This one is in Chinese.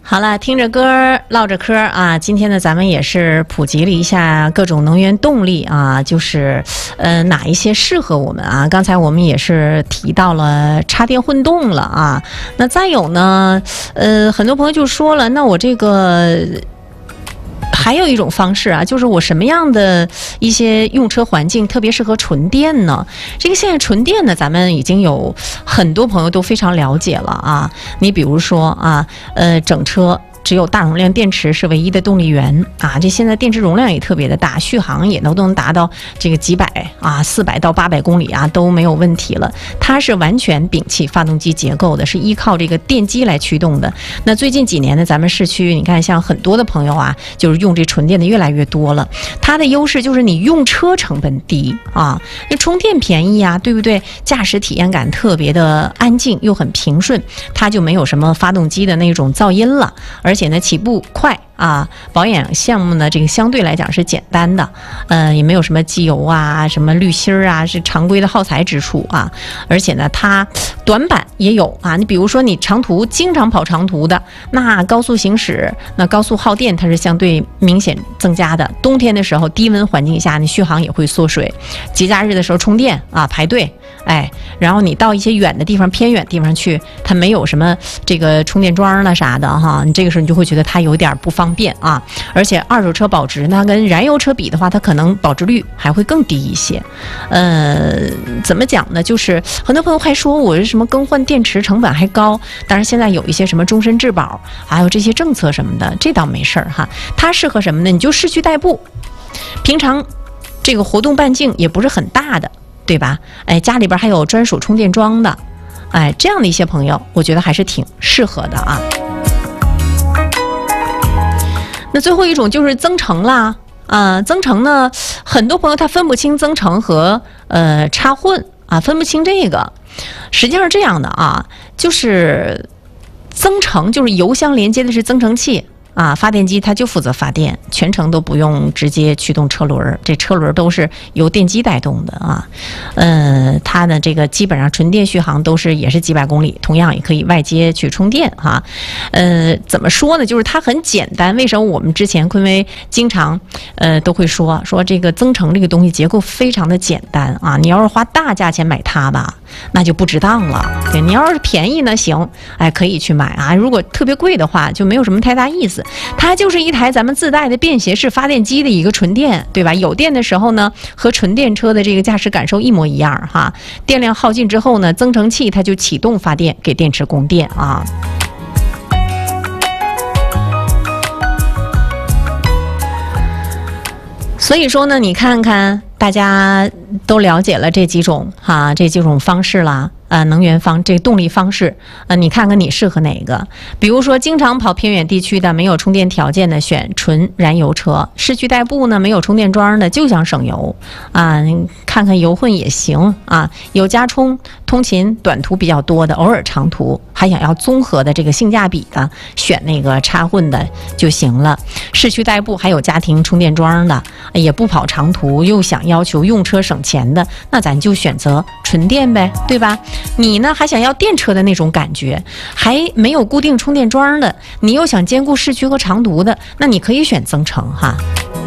好了，听着歌唠着嗑啊，今天呢咱们也是普及了一下各种能源动力啊，就是哪一些适合我们啊？刚才我们也是提到了插电混动了啊，那再有呢，很多朋友就说了，那我这个。还有一种方式啊，就是我什么样的一些用车环境特别适合纯电呢？这个现在纯电呢，咱们已经有很多朋友都非常了解了啊。你比如说啊，整车只有大容量电池是唯一的动力源啊，这现在电池容量也特别的大，续航也都能达到这个几百啊，400到800公里啊都没有问题了。它是完全摒弃发动机结构的，是依靠这个电机来驱动的。那最近几年呢，咱们市区你看，像很多的朋友啊，就是用这纯电的越来越多了。它的优势就是你用车成本低啊，那充电便宜啊，对不对？驾驶体验感特别的安静又很平顺，它就没有什么发动机的那种噪音了，而且呢起步快啊，保养项目呢这个相对来讲是简单的，也没有什么机油啊、什么滤芯啊，是常规的耗材之处啊。而且呢，它短板也有啊，你比如说你长途经常跑长途的，那高速行驶，那高速耗电它是相对明显增加的。冬天的时候，低温环境下，你续航也会缩水。节假日的时候充电啊，排队，然后你到一些远的地方、偏远地方去，它没有什么这个充电桩了啥的哈，你这个时候你就会觉得它有点不方便啊。而且二手车保值呢，跟燃油车比的话，它可能保值率还会更低一些。怎么讲呢？就是很多朋友还说我是什么更换电池成本还高，当然现在有一些什么终身质保，还有这些政策什么的，这倒没事儿哈。它适合什么呢？你就市区代步，平常这个活动半径也不是很大的，对吧？家里边还有专属充电桩的，这样的一些朋友，我觉得还是挺适合的啊。那最后一种就是增程啦，增程呢，很多朋友他分不清增程和插混啊，分不清这个。实际上是这样的啊，就是增程就是油箱连接的是增程器。发电机它就负责发电，全程都不用直接驱动车轮，这车轮都是由电机带动的啊。它的这个基本上纯电续航都是也是几百公里，同样也可以外接去充电哈。怎么说呢？就是它很简单。为什么我们之前昆威经常都会说这个增程这个东西结构非常的简单啊？你要是花大价钱买它吧，那就不值当了。对，你要是便宜呢，行，可以去买啊。如果特别贵的话，就没有什么太大意思。它就是一台咱们自带的便携式发电机的一个纯电，对吧？有电的时候呢，和纯电车的这个驾驶感受一模一样哈。电量耗尽之后呢，增程器它就启动发电，给电池供电啊。所以说呢，你看看大家都了解了这几种方式啦。能源这动力方式，你看看你适合哪个？比如说，经常跑偏远地区的，没有充电条件的，选纯燃油车；市区代步呢，没有充电桩的，就想省油啊。你看看油混也行啊，有加充，通勤短途比较多的，偶尔长途还想要综合的这个性价比的，选那个插混的就行了。市区代步还有家庭充电桩的，也不跑长途，又想要求用车省钱的，那咱就选择纯电呗，对吧？你呢还想要电车的那种感觉，还没有固定充电桩的，你又想兼顾市区和长途的，那你可以选增程哈。